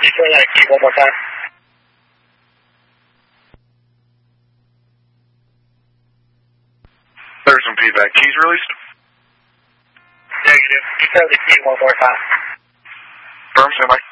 you say that key one more time? There's some feedback. Keys released? Negative. Can you say the key one more time? Firm, stand by.